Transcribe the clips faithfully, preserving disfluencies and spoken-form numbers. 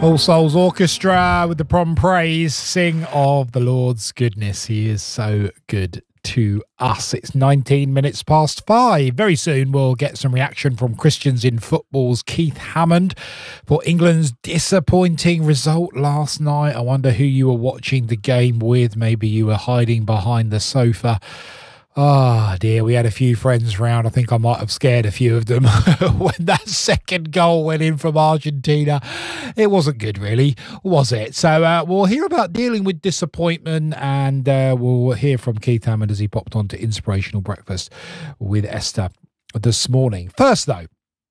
All Souls Orchestra with the Prom Praise sing of the Lord's goodness. He is so good to us. It's nineteen minutes past five. Very soon we'll get some reaction from Christians in Football's Keith Hammond for England's disappointing result last night. I wonder who you were watching the game with. Maybe you were hiding behind the sofa. Ah, oh dear, we had a few friends round. I think I might have scared a few of them when that second goal went in from Argentina. It wasn't good, really, was it? So uh, we'll hear about dealing with disappointment, and uh, we'll hear from Keith Hammond as he popped on to Inspirational Breakfast with Esther this morning. First, though,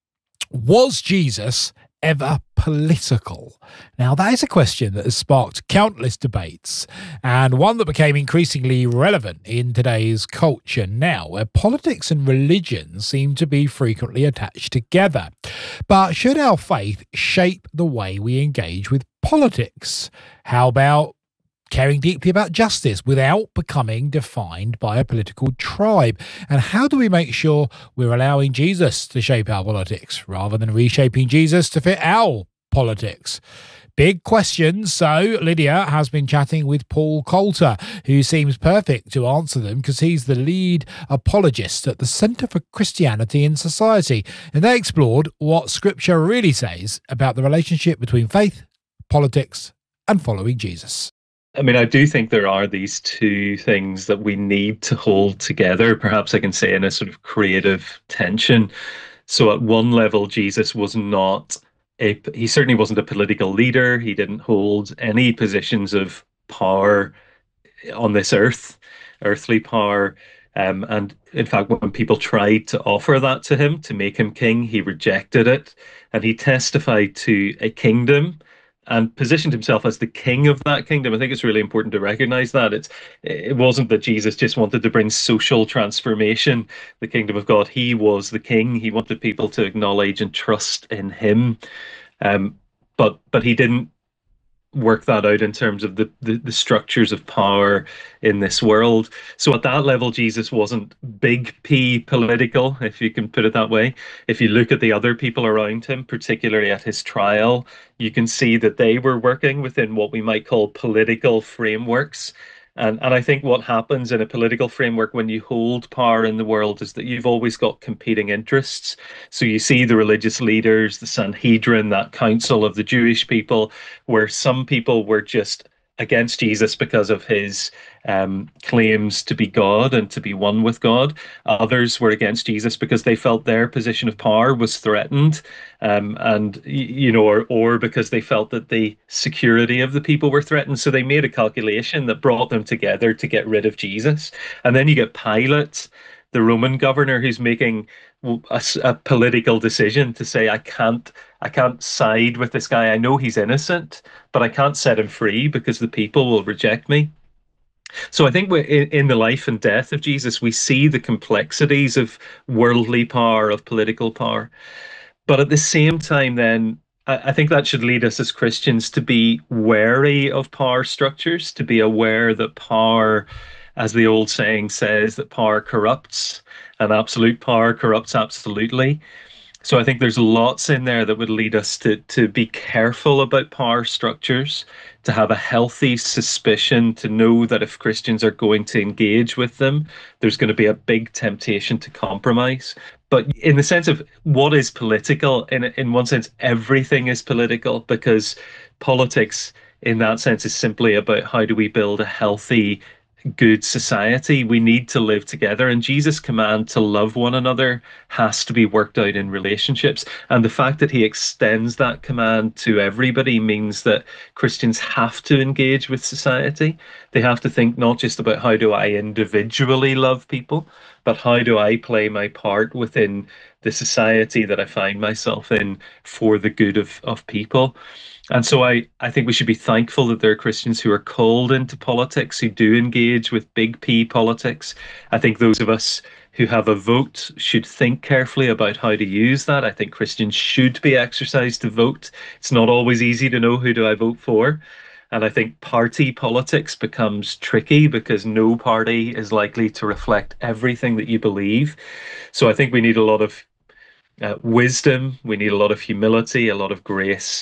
was Jesus ever political? Now, that is a question that has sparked countless debates, and one that became increasingly relevant in today's culture now, where politics and religion seem to be frequently attached together. But should our faith shape the way we engage with politics? How about caring deeply about justice without becoming defined by a political tribe? And how do we make sure we're allowing Jesus to shape our politics rather than reshaping Jesus to fit our politics? Big questions. So Lydia has been chatting with Paul Coulter, who seems perfect to answer them because he's the lead apologist at the Centre for Christianity in Society. And they explored what Scripture really says about the relationship between faith, politics, and following Jesus. I mean, I do think there are these two things that we need to hold together, perhaps I can say in a sort of creative tension. So at one level, Jesus was not a, he certainly wasn't a political leader. He didn't hold any positions of power on this earth, earthly power. Um, and in fact, when people tried to offer that to him, to make him king, he rejected it. And he testified to a kingdom and positioned himself as the king of that kingdom. I think it's really important to recognize that. It's, it wasn't that Jesus just wanted to bring social transformation, the kingdom of God. He was the king. He wanted people to acknowledge and trust in him. Um, but but he didn't work that out in terms of the, the, the structures of power in this world. So at that level, Jesus wasn't big P political, if you can put it that way. If you look at the other people around him, particularly at his trial, you can see that they were working within what we might call political frameworks. And, and I think what happens in a political framework when you hold power in the world is that you've always got competing interests. So you see the religious leaders, the Sanhedrin, that council of the Jewish people, where some people were just against Jesus because of his um, claims to be God and to be one with God. Others were against Jesus because they felt their position of power was threatened, um, and you know, or or because they felt that the security of the people were threatened. So they made a calculation that brought them together to get rid of Jesus. And then you get Pilate, the Roman governor, who's making a, a political decision to say, I can't, I can't side with this guy. I know he's innocent, but I can't set him free because the people will reject me. So I think we're in, in the life and death of Jesus, we see the complexities of worldly power, of political power. But at the same time, then, I, I think that should lead us as Christians to be wary of power structures, to be aware that power, as the old saying says, that power corrupts, and absolute power corrupts absolutely. So I think there's lots in there that would lead us to to be careful about power structures, to have a healthy suspicion, to know that if Christians are going to engage with them, there's going to be a big temptation to compromise. But in the sense of what is political, in in one sense, everything is political, because politics in that sense is simply about how do we build a healthy, good society. We need to live together, and Jesus' command to love one another has to be worked out in relationships. And the fact that he extends that command to everybody means that Christians have to engage with society. They have to think not just about how do I individually love people, but how do I play my part within the society that I find myself in for the good of, of people. And so I, I think we should be thankful that there are Christians who are called into politics, who do engage with big P politics. I think those of us who have a vote should think carefully about how to use that. I think Christians should be exercised to vote. It's not always easy to know who do I vote for. And I think party politics becomes tricky because no party is likely to reflect everything that you believe. So I think we need a lot of uh, wisdom. We need a lot of humility, a lot of grace.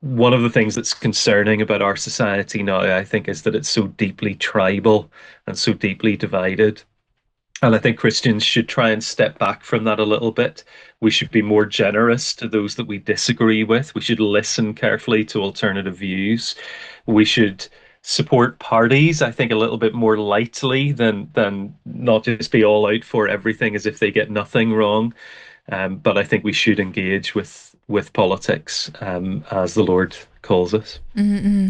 one of the things that's concerning about our society now, I think, is that it's so deeply tribal and so deeply divided. And I think Christians should try and step back from that a little bit. We should be more generous to those that we disagree with. We should listen carefully to alternative views. We should support parties, I think, a little bit more lightly than than not just be all out for everything as if they get nothing wrong. Um, but I think we should engage with with politics um, as the Lord calls us. Mm-hmm.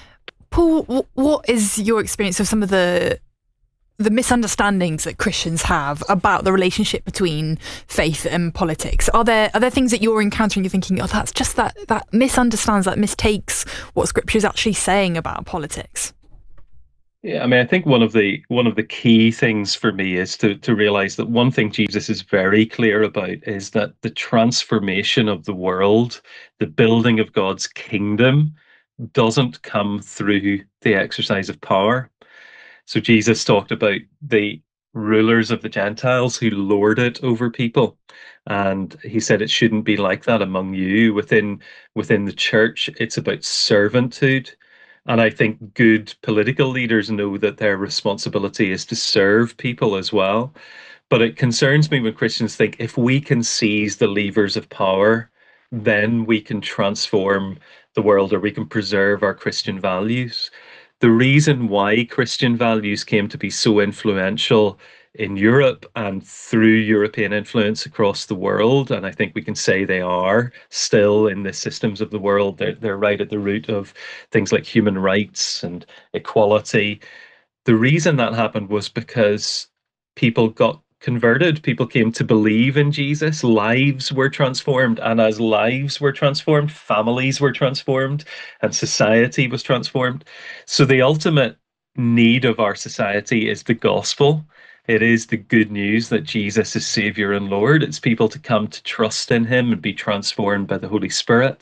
Paul, what is your experience of some of the the misunderstandings that Christians have about the relationship between faith and politics? Are there are there things that you're encountering, you're thinking, oh, that's just that that misunderstands, that mistakes what Scripture is actually saying about politics? Yeah, I mean, I think one of the one of the key things for me is to to realize that one thing Jesus is very clear about is that the transformation of the world, the building of God's kingdom, doesn't come through the exercise of power. So Jesus talked about the rulers of the Gentiles who lord it over people. And he said it shouldn't be like that among you. Within within the church, it's about servanthood. And I think good political leaders know that their responsibility is to serve people as well. But it concerns me when Christians think if we can seize the levers of power, then we can transform the world, or we can preserve our Christian values. The reason why Christian values came to be so influential in Europe and through European influence across the world, and I think we can say they are still in the systems of the world, they're, they're right at the root of things like human rights and equality. The reason that happened was because people got converted, people came to believe in Jesus, lives were transformed, and as lives were transformed, families were transformed, and society was transformed. So the ultimate need of our society is the gospel. It is the good news that Jesus is Savior and Lord. It's people to come to trust in him and be transformed by the Holy Spirit.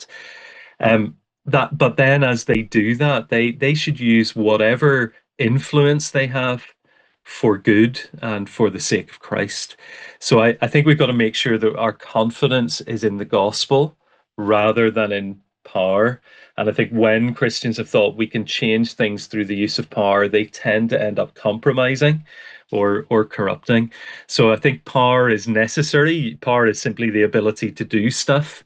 Um, that, but then as they do that, they, they should use whatever influence they have for good and for the sake of Christ. So I, I think we've got to make sure that our confidence is in the gospel rather than in power. And I think when Christians have thought we can change things through the use of power, they tend to end up compromising or or corrupting. So I think power is necessary. Power is simply the ability to do stuff.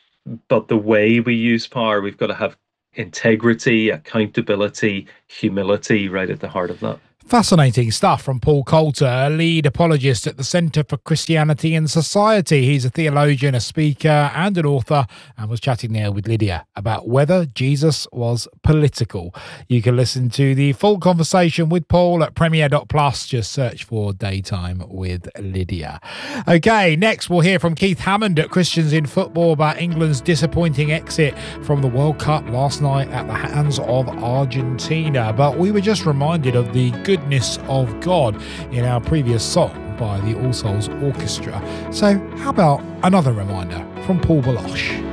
But the way we use power, we've got to have integrity, accountability, humility right at the heart of that. Fascinating stuff from Paul Coulter, a lead apologist at the Centre for Christianity and Society. He's a theologian, a speaker and an author, and was chatting there with Lydia about whether Jesus was political. You can listen to the full conversation with Paul at premier dot plus. Just search for Daytime with Lydia. Okay, next we'll hear from Keith Hammond at Christians in Football about England's disappointing exit from the World Cup last night at the hands of Argentina. But we were just reminded of the goodness of God in our previous song by the All Souls Orchestra. So how about another reminder from Paul Baloche?